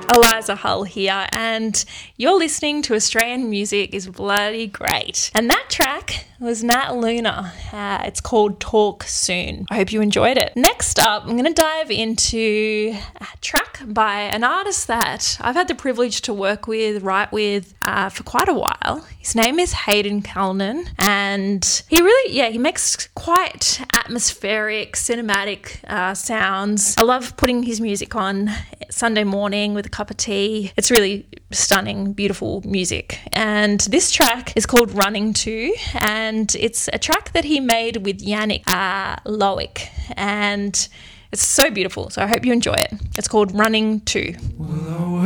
Eliza Hull here, and you're listening to Australian Music is Bloody Great. And that track was Nat Luna. It's called Talk Soon. I hope you enjoyed it. Next up, I'm going to dive into a track by an artist that I've had the privilege to write with for quite a while. His name is Hayden Cullinan, and he makes quite atmospheric, cinematic sounds. I love putting his music on Sunday morning with a cup of tea. It's really stunning, beautiful music. And this track is called Running To, and it's a track that he made with Yannick Loic, and it's so beautiful. So I hope you enjoy it. It's called Running To. Well,